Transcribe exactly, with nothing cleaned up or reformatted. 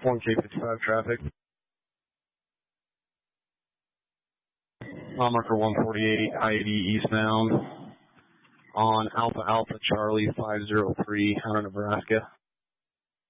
one K fifty-five traffic. Mile marker one forty-eight, I eighty eastbound on Alpha Alpha Charlie five zero three out of Nebraska.